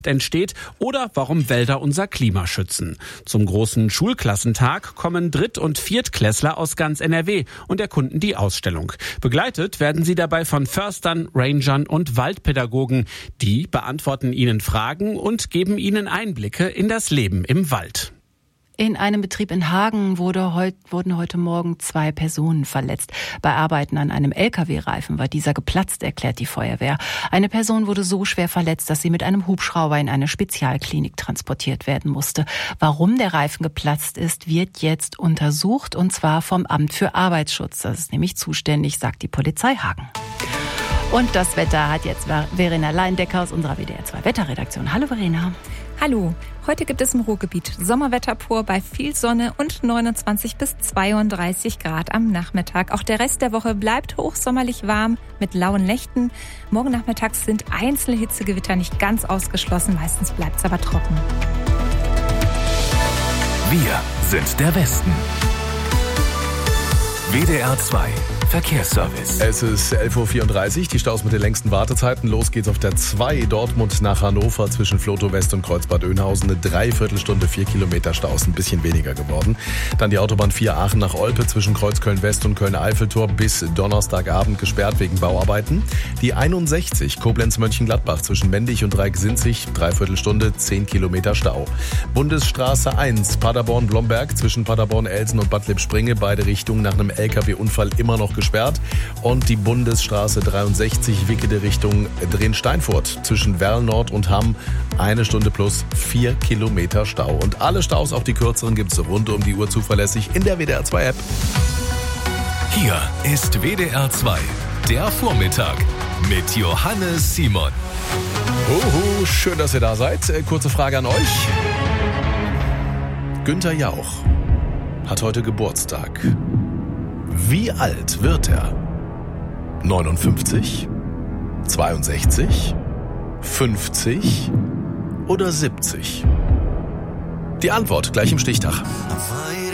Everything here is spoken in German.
entsteht oder warum Wälder unser Klima schützen. Zum großen Schulklassentag kommen Dritt- und Viertklässler aus ganz NRW und erkunden die Ausstellung. Begleitet werden sie dabei von Förstern, Rangern und Waldpädagogen. Die beantworten ihnen Fragen und geben ihnen Einblicke in das Leben im Wald. In einem Betrieb in Hagen wurden heute Morgen 2 Personen verletzt. Bei Arbeiten an einem LKW-Reifen war dieser geplatzt, erklärt die Feuerwehr. Eine Person wurde so schwer verletzt, dass sie mit einem Hubschrauber in eine Spezialklinik transportiert werden musste. Warum der Reifen geplatzt ist, wird jetzt untersucht, und zwar vom Amt für Arbeitsschutz. Das ist nämlich zuständig, sagt die Polizei Hagen. Und das Wetter hat jetzt Verena Leindecker aus unserer WDR 2 Wetterredaktion. Hallo Verena. Hallo, heute gibt es im Ruhrgebiet Sommerwetter pur bei viel Sonne und 29 bis 32 Grad am Nachmittag. Auch der Rest der Woche bleibt hochsommerlich warm mit lauen Nächten. Morgen nachmittags sind einzelne Hitzegewitter nicht ganz ausgeschlossen, meistens bleibt es aber trocken. Wir sind der Westen. WDR 2 Verkehrsservice. Es ist 11.34 Uhr, die Staus mit den längsten Wartezeiten. Los geht's auf der 2 Dortmund nach Hannover zwischen Flotow West und Kreuzbad Oeynhausen. Eine Dreiviertelstunde, 4 Kilometer Stau, ist ein bisschen weniger geworden. Dann die Autobahn 4 Aachen nach Olpe zwischen Kreuzköln West und Köln-Eiffeltor bis Donnerstagabend gesperrt wegen Bauarbeiten. Die 61 Koblenz-Mönchengladbach zwischen Mendig und Dreieck-Sinzig, Dreiviertelstunde, 10 Kilometer Stau. Bundesstraße 1 Paderborn-Blomberg zwischen Paderborn-Elsen und Bad Lippspringe, beide Richtungen nach einem LKW-Unfall immer noch gesperrt. Und die Bundesstraße 63 Wickede Richtung Drehn-Steinfurt zwischen Werl-Nord und Hamm, 1 Stunde plus 4 Kilometer Stau. Und alle Staus, auch die kürzeren, gibt's rund um die Uhr zuverlässig in der WDR 2 App. Hier ist WDR 2, der Vormittag mit Johannes Simon. Huhu, schön, dass ihr da seid. Kurze Frage an euch. Günther Jauch hat heute Geburtstag. Wie alt wird er? 59? 62? 50? Oder 70? Die Antwort gleich im Stichtag.